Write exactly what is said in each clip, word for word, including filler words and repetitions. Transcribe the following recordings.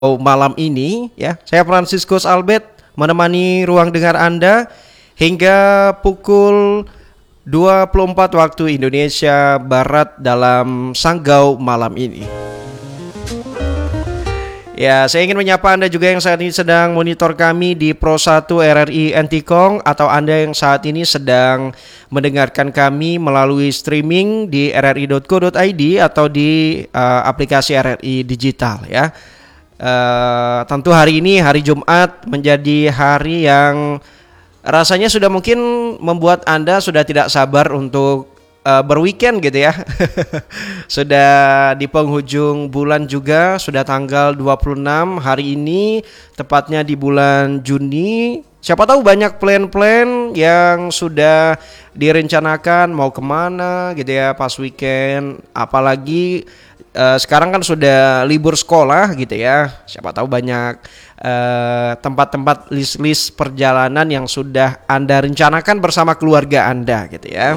malam ini ya. Saya Franciscus Albert menemani ruang dengar Anda hingga pukul dua puluh empat waktu Indonesia Barat dalam Sanggau malam ini. Ya, saya ingin menyapa Anda juga yang saat ini sedang monitor kami di Pro satu R R I Entikong, atau Anda yang saat ini sedang mendengarkan kami melalui streaming di r r i dot co dot i d atau di uh, aplikasi R R I digital ya. Uh, tentu hari ini hari Jumat menjadi hari yang rasanya sudah mungkin membuat Anda sudah tidak sabar untuk Uh, berweekend gitu ya. Sudah di penghujung bulan juga, sudah tanggal dua puluh enam hari ini, tepatnya di bulan Juni. Siapa tahu banyak plan-plan yang sudah direncanakan mau kemana gitu ya pas weekend. Apalagi uh, sekarang kan sudah libur sekolah gitu ya. Siapa tahu banyak uh, tempat-tempat list-list perjalanan yang sudah Anda rencanakan bersama keluarga Anda gitu ya.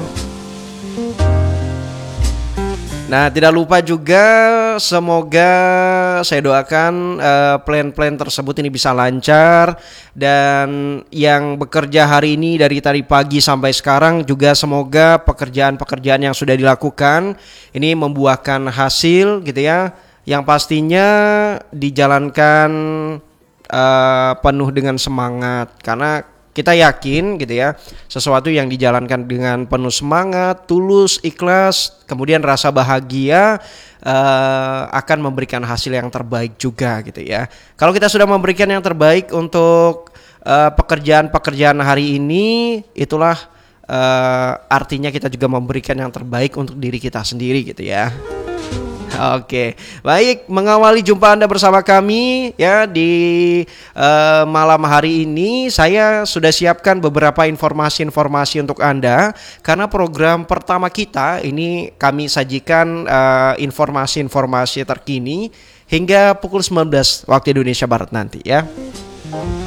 Nah, tidak lupa juga semoga saya doakan uh, plan-plan tersebut ini bisa lancar, dan yang bekerja hari ini dari tadi pagi sampai sekarang juga semoga pekerjaan-pekerjaan yang sudah dilakukan ini membuahkan hasil gitu ya, yang pastinya dijalankan uh, penuh dengan semangat, karena kita yakin gitu ya, sesuatu yang dijalankan dengan penuh semangat, tulus, ikhlas, kemudian rasa bahagia uh, akan memberikan hasil yang terbaik juga gitu ya. Kalau kita sudah memberikan yang terbaik untuk uh, pekerjaan-pekerjaan hari ini, itulah uh, artinya kita juga memberikan yang terbaik untuk diri kita sendiri gitu ya. Oke, baik, mengawali jumpa Anda bersama kami ya di uh, malam hari ini, saya sudah siapkan beberapa informasi-informasi untuk Anda, karena program pertama kita ini kami sajikan uh, informasi-informasi terkini hingga pukul sembilan belas waktu Indonesia Barat nanti ya.